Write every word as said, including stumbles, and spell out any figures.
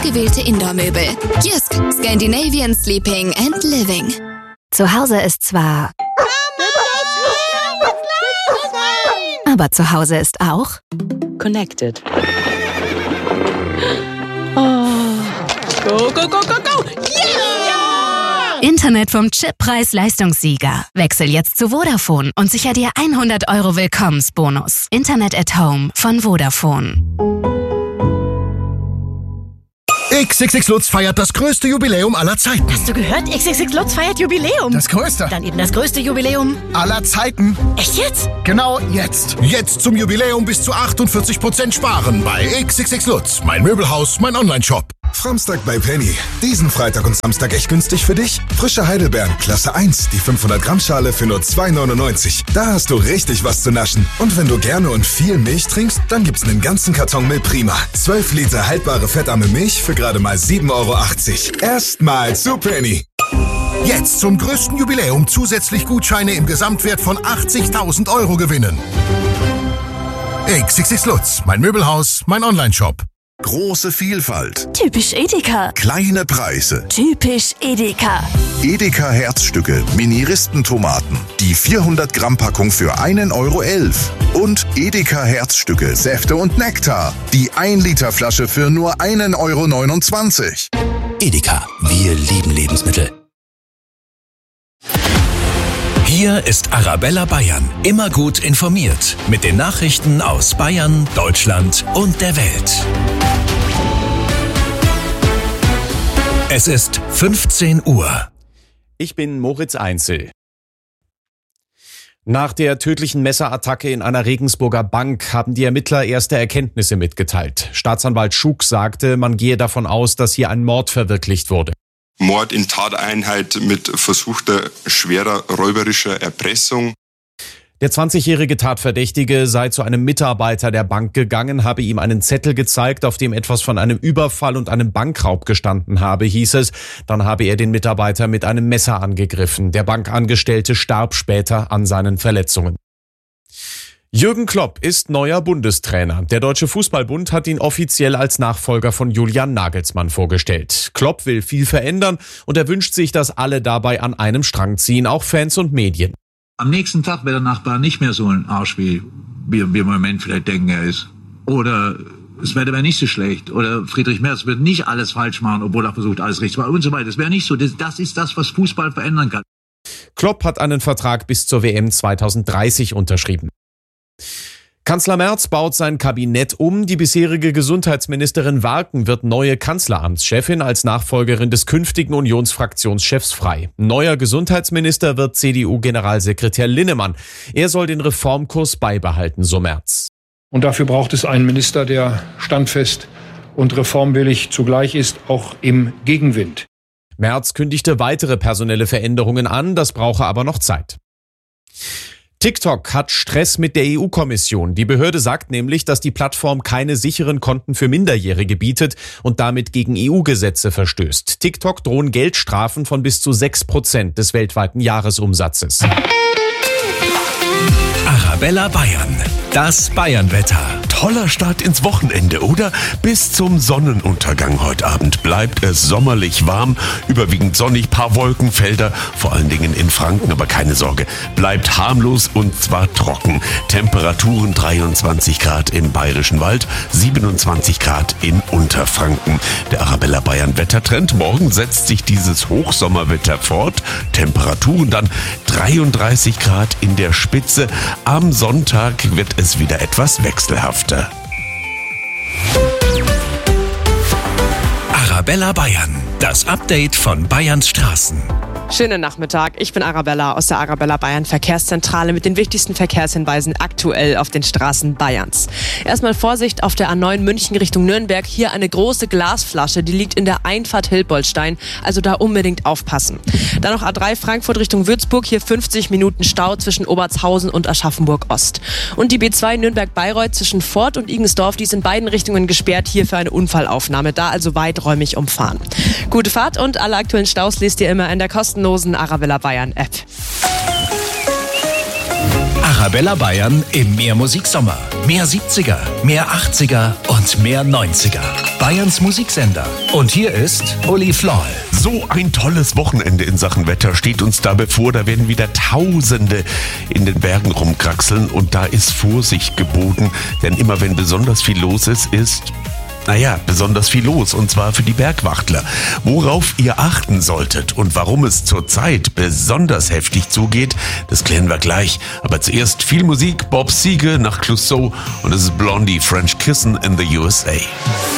ausgewählte Indoor-Möbel. Jysk, Scandinavian Sleeping and Living. Zu Hause ist zwar... Aber zu Hause ist auch... Connected. Oh. Go, go, go, go, go! Yeah! Internet vom Chip Preis-Leistungssieger. Wechsel jetzt zu Vodafone und sicher dir hundert Euro Willkommensbonus. Internet at Home von Vodafone. X X X Lutz feiert das größte Jubiläum aller Zeiten. Hast du gehört? X X X Lutz feiert Jubiläum. Das größte. Dann eben das größte Jubiläum aller Zeiten. Echt jetzt? Genau jetzt. Jetzt zum Jubiläum bis zu achtundvierzig Prozent sparen bei X X X Lutz. Mein Möbelhaus, mein Onlineshop. Samstag bei Penny. Diesen Freitag und Samstag echt günstig für dich? Frische Heidelbeeren, Klasse eins, die fünfhundert Gramm Schale für nur zwei neunundneunzig. Da hast du richtig was zu naschen. Und wenn du gerne und viel Milch trinkst, dann gibt's einen ganzen Karton Milch Prima. zwölf Liter haltbare fettarme Milch für gerade mal sieben Euro achtzig. Erstmal zu Penny. Jetzt zum größten Jubiläum zusätzlich Gutscheine im Gesamtwert von achtzigtausend Euro gewinnen. X X X Lutz, mein Möbelhaus, mein Onlineshop. Große Vielfalt. Typisch Edeka. Kleine Preise. Typisch Edeka. Edeka Herzstücke, Mini-Ristentomaten. Die vierhundert Gramm Packung für einen Euro elf. Und Edeka Herzstücke, Säfte und Nektar. Die ein Liter Flasche für nur einen Euro neunundzwanzig. Edeka, wir lieben Lebensmittel. Hier ist Arabella Bayern, immer gut informiert mit den Nachrichten aus Bayern, Deutschland und der Welt. Es ist fünfzehn Uhr. Ich bin Moritz Einzel. Nach der tödlichen Messerattacke in einer Regensburger Bank haben die Ermittler erste Erkenntnisse mitgeteilt. Staatsanwalt Schuck sagte, man gehe davon aus, dass hier ein Mord verwirklicht wurde. Mord in Tateinheit mit versuchter schwerer räuberischer Erpressung. Der zwanzigjährige Tatverdächtige sei zu einem Mitarbeiter der Bank gegangen, habe ihm einen Zettel gezeigt, auf dem etwas von einem Überfall und einem Bankraub gestanden habe, hieß es. Dann habe er den Mitarbeiter mit einem Messer angegriffen. Der Bankangestellte starb später an seinen Verletzungen. Jürgen Klopp ist neuer Bundestrainer. Der Deutsche Fußballbund hat ihn offiziell als Nachfolger von Julian Nagelsmann vorgestellt. Klopp will viel verändern und er wünscht sich, dass alle dabei an einem Strang ziehen, auch Fans und Medien. Am nächsten Tag wäre der Nachbar nicht mehr so ein Arsch, wie wir im Moment vielleicht denken, er ist. Oder es wäre aber nicht so schlecht. Oder Friedrich Merz wird nicht alles falsch machen, obwohl er versucht, alles richtig zu machen und so weiter. Das wäre nicht so. Das, das ist das, was Fußball verändern kann. Klopp hat einen Vertrag bis zur W M zweitausenddreißig unterschrieben. Kanzler Merz baut sein Kabinett um. Die bisherige Gesundheitsministerin Warken wird neue Kanzleramtschefin als Nachfolgerin des künftigen Unionsfraktionschefs frei. Neuer Gesundheitsminister wird C D U-Generalsekretär Linnemann. Er soll den Reformkurs beibehalten, so Merz. Und dafür braucht es einen Minister, der standfest und reformwillig zugleich ist, auch im Gegenwind. Merz kündigte weitere personelle Veränderungen an, das brauche aber noch Zeit. TikTok hat Stress mit der E U-Kommission. Die Behörde sagt nämlich, dass die Plattform keine sicheren Konten für Minderjährige bietet und damit gegen E U-Gesetze verstößt. TikTok drohen Geldstrafen von bis zu sechs Prozent des weltweiten Jahresumsatzes. Arabella Bayern, das Bayernwetter. Toller Start ins Wochenende, oder? Bis zum Sonnenuntergang heute Abend bleibt es sommerlich warm, überwiegend sonnig, paar Wolkenfelder, vor allen Dingen in Franken, aber keine Sorge, bleibt harmlos und zwar trocken. Temperaturen dreiundzwanzig Grad im Bayerischen Wald, siebenundzwanzig Grad in Unterfranken. Der Arabella Bayern Wettertrend, morgen setzt sich dieses Hochsommerwetter fort, Temperaturen dann dreiunddreißig Grad in der Spitze. Am Sonntag wird es wieder etwas wechselhafter. Arabella Bayern, das Update von Bayerns Straßen. Schönen Nachmittag, ich bin Arabella aus der Arabella Bayern Verkehrszentrale mit den wichtigsten Verkehrshinweisen aktuell auf den Straßen Bayerns. Erstmal Vorsicht auf der A neun München Richtung Nürnberg. Hier eine große Glasflasche, die liegt in der Einfahrt Hilboldstein, also da unbedingt aufpassen. Dann noch A drei Frankfurt Richtung Würzburg, hier fünfzig Minuten Stau zwischen Obertshausen und Aschaffenburg Ost. Und die B zwei Nürnberg-Bayreuth zwischen Fort und Igensdorf, die ist in beiden Richtungen gesperrt, hier für eine Unfallaufnahme, da also weiträumig umfahren. Gute Fahrt und alle aktuellen Staus lest ihr immer in der kostenlosen Arabella Bayern App. Arabella Bayern im Mehr Musiksommer. Mehr siebziger, mehr achtziger und mehr neunziger. Bayerns Musiksender. Und hier ist Uli Floll. So ein tolles Wochenende in Sachen Wetter steht uns da bevor. Da werden wieder Tausende in den Bergen rumkraxeln und da ist Vorsicht geboten. Denn immer wenn besonders viel los ist, ist... Naja, besonders viel los, und zwar für die Bergwachtler. Worauf ihr achten solltet und warum es zurzeit besonders heftig zugeht, das klären wir gleich. Aber zuerst viel Musik, Bob Seger nach Clouseau und es ist Blondie, French Kissin' in the U S A.